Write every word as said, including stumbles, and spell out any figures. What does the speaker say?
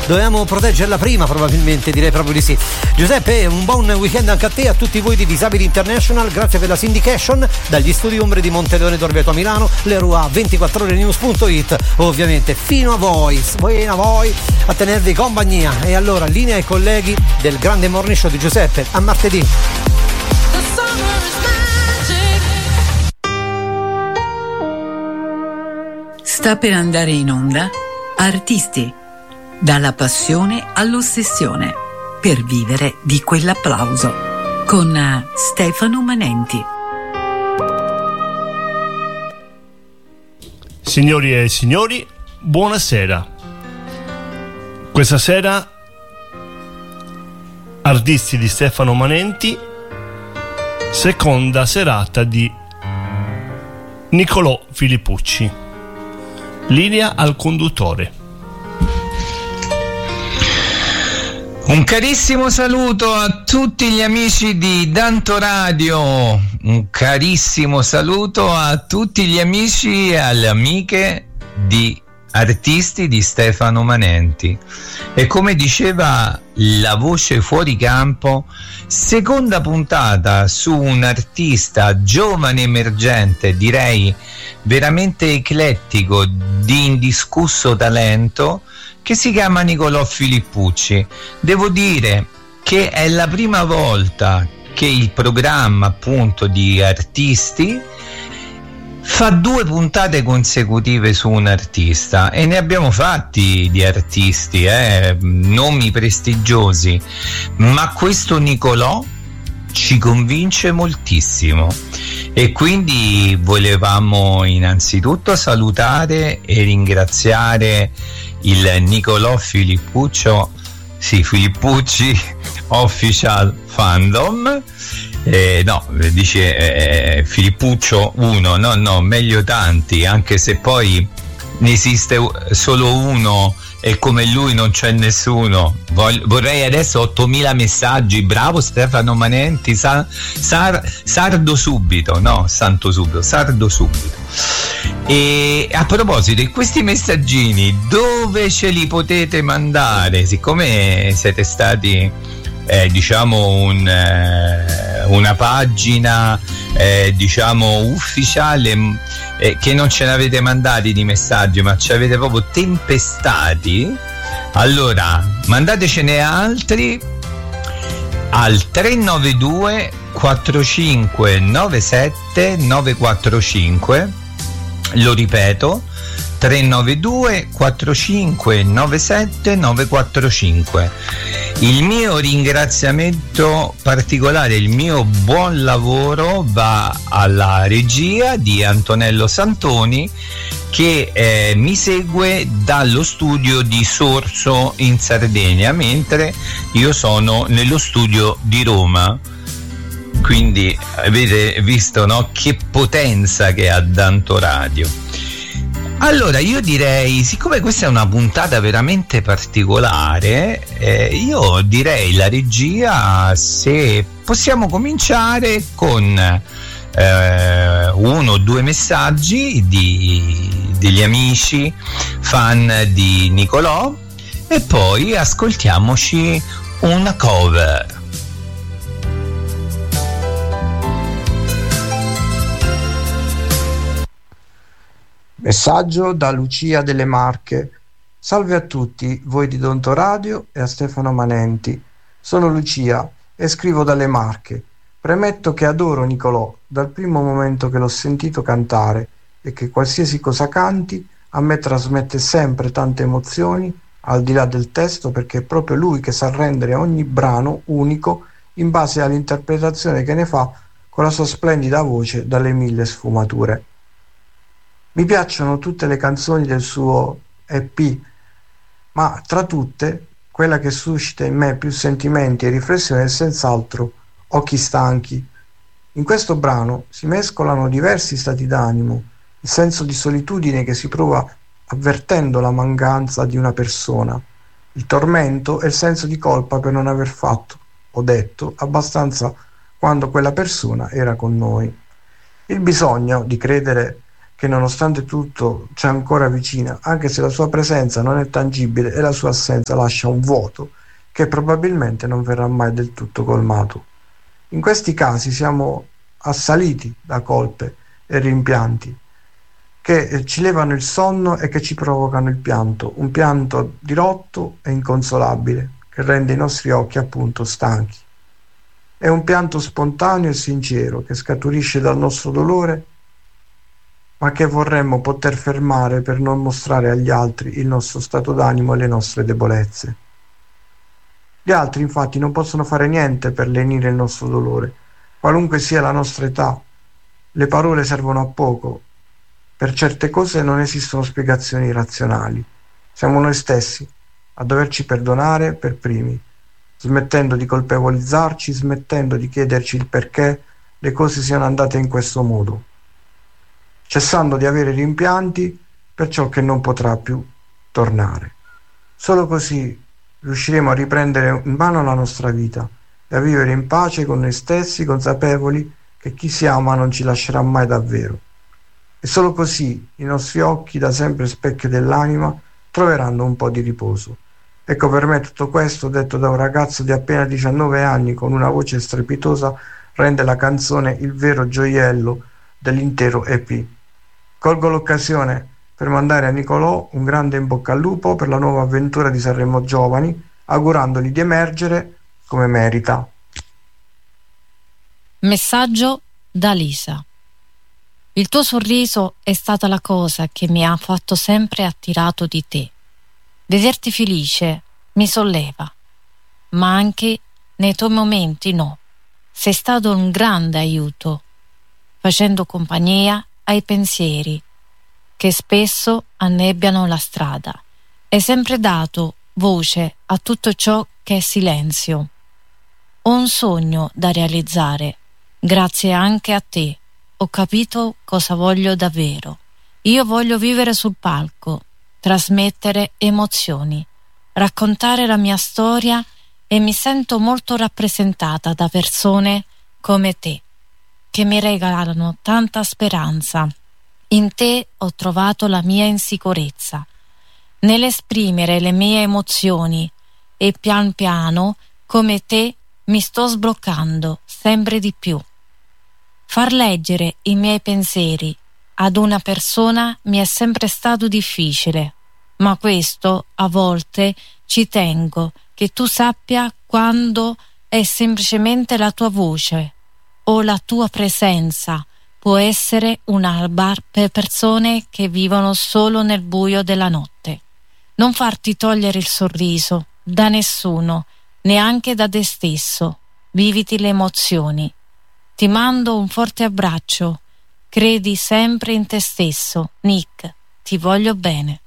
dovevamo proteggerla prima, probabilmente, direi proprio di sì. Giuseppe, un buon weekend anche a te, a tutti voi di Disabili International, grazie per la syndication dagli studi Ombre di Monteleone d'Orvieto a Milano, Leroy ventiquattro ore news punto it, ovviamente fino a voi, fino a voi a tenervi compagnia. E allora linea ai colleghi del grande morning show di Giuseppe, a martedì. Sta per andare in onda Artisti, dalla passione all'ossessione, per vivere di quell'applauso, con Stefano Manenti. Signori e signori, buonasera. Questa sera Artisti di Stefano Manenti, seconda serata di Nicolò Filippucci. Linea al conduttore. Un carissimo saluto a tutti gli amici di Danto Radio, un carissimo saluto a tutti gli amici e alle amiche di Artisti di Stefano Manenti. E come diceva la voce fuori campo, seconda puntata su un artista giovane emergente, direi veramente eclettico, di indiscusso talento, che si chiama Nicolò Filippucci. Devo dire che è la prima volta che il programma appunto di Artisti fa due puntate consecutive su un artista, e ne abbiamo fatti di artisti, eh, nomi prestigiosi, ma questo Nicolò ci convince moltissimo. E quindi volevamo innanzitutto salutare e ringraziare il Nicolò Filippuccio, sì, Filippucci Official Fandom. Eh, no, dice eh, Filippuccio uno, no, no, meglio tanti, anche se poi ne esiste solo uno e come lui non c'è nessuno. Voglio, vorrei adesso ottomila messaggi, bravo Stefano Manenti, sa, sar, sardo subito, no, santo subito, sardo subito. E a proposito di questi messaggini, dove ce li potete mandare? Siccome siete stati Eh, diciamo un, eh, una pagina eh, diciamo ufficiale, eh, che non ce ne avete mandati di messaggi, ma ci avete proprio tempestati, allora mandatecene altri al tre nove due quattro cinque nove sette nove quattro cinque, lo ripeto, tre nove due quattro cinque nove sette nove quattro cinque. Il mio ringraziamento particolare, il mio buon lavoro va alla regia di Antonello Santoni, che eh, mi segue dallo studio di Sorso in Sardegna, mentre io sono nello studio di Roma. Quindi avete visto, no, che potenza che ha Danto Radio. Allora io direi, siccome questa è una puntata veramente particolare, eh, io direi la regia se possiamo cominciare con eh, uno o due messaggi di, degli amici fan di Nicolò, e poi ascoltiamoci una cover. Messaggio da Lucia delle Marche. Salve a tutti voi di Danto Radio e a Stefano Manenti. Sono Lucia e scrivo dalle Marche. Premetto che adoro Nicolò dal primo momento che l'ho sentito cantare, e che qualsiasi cosa canti a me trasmette sempre tante emozioni al di là del testo, perché è proprio lui che sa rendere ogni brano unico in base all'interpretazione che ne fa con la sua splendida voce dalle mille sfumature. Mi piacciono tutte le canzoni del suo E P, ma tra tutte quella che suscita in me più sentimenti e riflessioni è senz'altro Occhi stanchi. In questo brano si mescolano diversi stati d'animo, il senso di solitudine che si prova avvertendo la mancanza di una persona, il tormento e il senso di colpa per non aver fatto o detto abbastanza quando quella persona era con noi, il bisogno di credere che nonostante tutto c'è ancora vicina, anche se la sua presenza non è tangibile e la sua assenza lascia un vuoto che probabilmente non verrà mai del tutto colmato. In questi casi siamo assaliti da colpe e rimpianti che ci levano il sonno e che ci provocano il pianto, un pianto dirotto e inconsolabile che rende i nostri occhi appunto stanchi. È un pianto spontaneo e sincero che scaturisce dal nostro dolore, ma che vorremmo poter fermare per non mostrare agli altri il nostro stato d'animo e le nostre debolezze. Gli altri infatti non possono fare niente per lenire il nostro dolore, qualunque sia la nostra età. Le parole servono a poco. Per certe cose non esistono spiegazioni razionali. Siamo noi stessi a doverci perdonare per primi, smettendo di colpevolizzarci, smettendo di chiederci il perché le cose siano andate in questo modo, cessando di avere rimpianti per ciò che non potrà più tornare. Solo così riusciremo a riprendere in mano la nostra vita e a vivere in pace con noi stessi, consapevoli che chi si ama non ci lascerà mai davvero. E solo così i nostri occhi, da sempre specchio dell'anima, troveranno un po' di riposo. Ecco, per me tutto questo, detto da un ragazzo di appena diciannove anni con una voce strepitosa, rende la canzone il vero gioiello dell'intero E P. Colgo l'occasione per mandare a Nicolò un grande in bocca al lupo per la nuova avventura di Sanremo Giovani, augurandogli di emergere come merita. Messaggio da Lisa. Il tuo sorriso è stata la cosa che mi ha fatto sempre attirato di te. Vederti felice mi solleva, ma anche nei tuoi momenti no. Sei stato un grande aiuto, facendo compagnia ai pensieri che spesso annebbiano la strada. Hai sempre dato voce a tutto ciò che è silenzio. Ho un sogno da realizzare, grazie anche a te. Ho capito cosa voglio davvero. Io voglio vivere sul palco, trasmettere emozioni, raccontare la mia storia e mi sento molto rappresentata da persone come te, che mi regalano tanta speranza. In te ho trovato la mia insicurezza, nell'esprimere le mie emozioni e pian piano, come te, mi sto sbloccando sempre di più. Far leggere i miei pensieri ad una persona mi è sempre stato difficile, ma questo a volte ci tengo che tu sappia quando è semplicemente la tua voce o la tua presenza può essere un'alba per persone che vivono solo nel buio della notte. Non farti togliere il sorriso da nessuno, neanche da te stesso. Viviti le emozioni. Ti mando un forte abbraccio. Credi sempre in te stesso. Nick, ti voglio bene.